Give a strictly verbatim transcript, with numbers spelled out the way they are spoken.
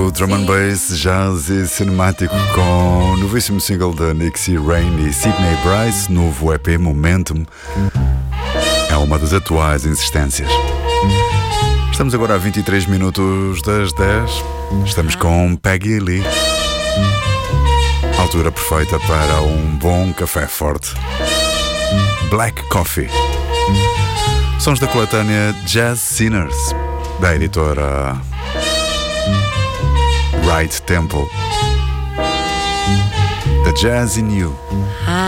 o drum and bass, jazz e cinemático com o novíssimo single da Nixie Rain e Sidney Brice, novo E P Momentum. É uma das atuais insistências. Estamos agora a vinte e três minutos das dez. Estamos com Peggy Lee. Altura perfeita para um bom café forte. Black Coffee. Sons da coletânea Jazz Sinners, da editora Right Temple. The Jazz in You.